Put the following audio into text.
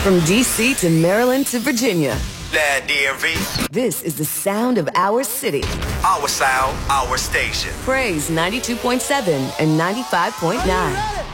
From D.C. to Maryland to Virginia. That DMV. This is the sound of our city. Our sound, our station. Praise 92.7 and 95.9.